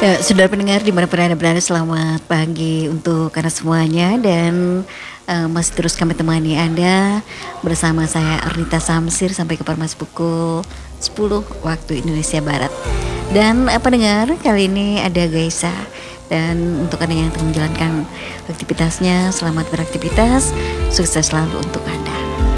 Ya, saudara pendengar dimanapun Anda berada, selamat pagi untuk Anda semuanya dan masih terus kami temani Anda bersama saya Ernita Samsir sampai ke Parmas pukul 10 waktu Indonesia Barat. Dan pendengar, kali ini ada Gaisa dan untuk Anda yang tengah menjalankan aktivitasnya, selamat beraktivitas, sukses selalu untuk Anda.